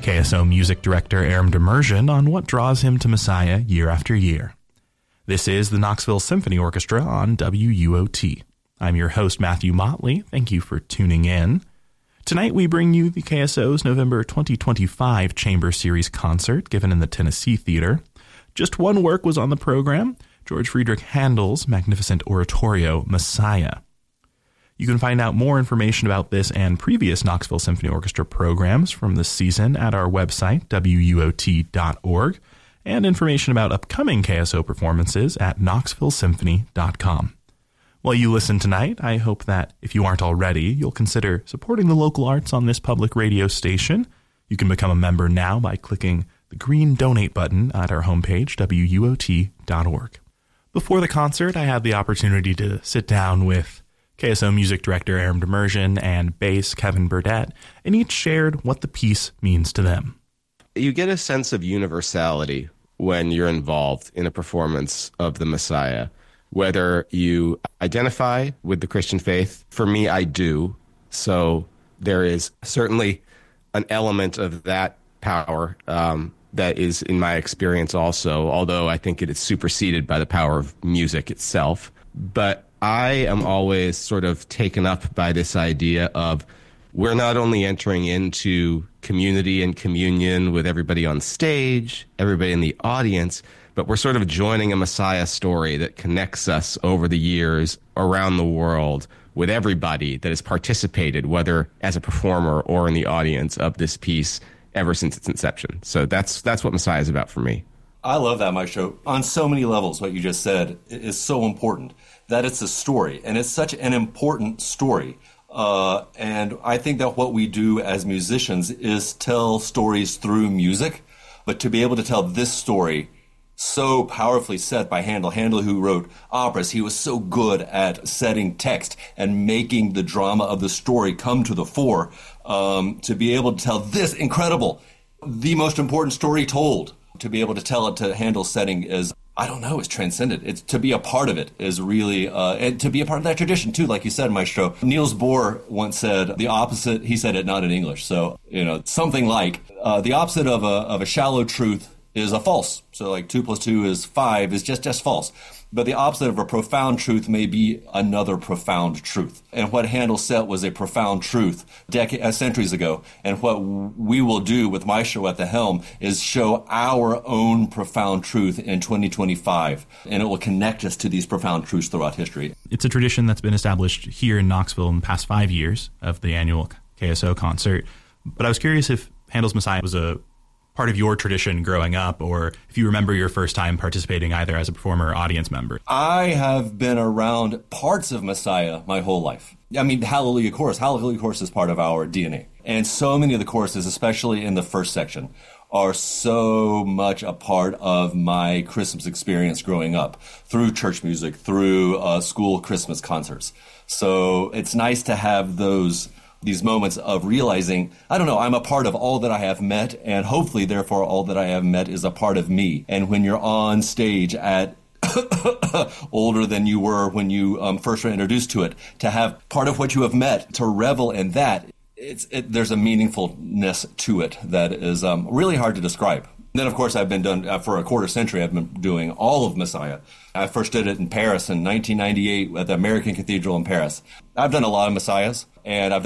KSO music director Aram Demerjian on what draws him to Messiah year after year. This is the Knoxville Symphony Orchestra on WUOT. I'm your host, Matthew Motley. Thank you for tuning in. Tonight we bring you the KSO's November 2025 Chamber Series concert given in the Tennessee Theater. Just one work was on the program, George Friedrich Handel's magnificent oratorio, Messiah. You can find out more information about this and previous Knoxville Symphony Orchestra programs from this season at our website, wuot.org, and information about upcoming KSO performances at knoxvillesymphony.com. While you listen tonight, I hope that, if you aren't already, you'll consider supporting the local arts on this public radio station. You can become a member now by clicking the green donate button at our homepage, wuot.org. Before the concert, I had the opportunity to sit down with KSO music director Aram Demerjian and bass Kevin Burdett, and each shared what the piece means to them. You get a sense of universality when you're involved in a performance of the Messiah, whether you identify with the Christian faith. For me, I do. So there is certainly an element of that power that is in my experience also, although I think it is superseded by the power of music itself. But I am always sort of taken up by this idea of we're not only entering into community and communion with everybody on stage, everybody in the audience, but we're sort of joining a Messiah story that connects us over the years around the world with everybody that has participated, whether as a performer or in the audience of this piece ever since its inception. So that's what Messiah is about for me. I love that, Maestro. On so many levels, what you just said is so important, that it's a story, and it's such an important story. And I think that what we do as musicians is tell stories through music, but to be able to tell this story so powerfully set by Handel. Handel, who wrote operas, he was so good at setting text and making the drama of the story come to the fore. To be able to tell this incredible, the most important story told, to be able to tell it to Handel's setting is, I don't know, it's transcendent. It's to be a part of it is really, and to be a part of that tradition too, like you said, Maestro. Niels Bohr once said the opposite. He said it not in English, so something like the opposite of a shallow truth is a false. So like 2 + 2 is 5 is just false. But the opposite of a profound truth may be another profound truth. And what Handel set was a profound truth centuries ago. And what we will do with Maestro at the helm is show our own profound truth in 2025. And it will connect us to these profound truths throughout history. It's a tradition that's been established here in Knoxville in the past 5 years of the annual KSO concert. But I was curious if Handel's Messiah was a part of your tradition growing up, or if you remember your first time participating either as a performer or audience member. I have been around parts of Messiah my whole life. I mean, Hallelujah Chorus is part of our DNA. And so many of the choruses, especially in the first section, are so much a part of my Christmas experience growing up, through church music, through school Christmas concerts. So it's nice to have these moments of realizing, I don't know, I'm a part of all that I have met, and hopefully, therefore, all that I have met is a part of me. And when you're on stage at older than you were when you first were introduced to it, to have part of what you have met, to revel in that, there's a meaningfulness to it that is really hard to describe. And then, of course, I've been done for a quarter century. I've been doing all of Messiah. I first did it in Paris in 1998 at the American Cathedral in Paris. I've done a lot of Messiahs, and I've